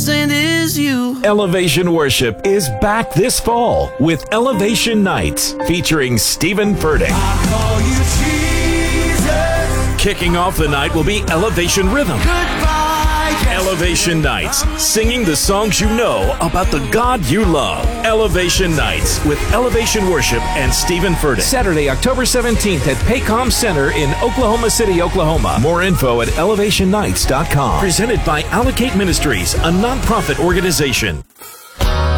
saint is you. Elevation Worship is back this fall with Elevation Nights featuring Stephen Furtick. I call you Jesus. Kicking off the night will be Elevation Rhythm. Goodbye. Elevation Nights, singing the songs you know about the God you love. Elevation Nights with Elevation Worship and Stephen Furtick. Saturday, October 17th at Paycom Center in Oklahoma City, Oklahoma. More info at elevationnights.com. Presented by Allocate Ministries, a nonprofit organization.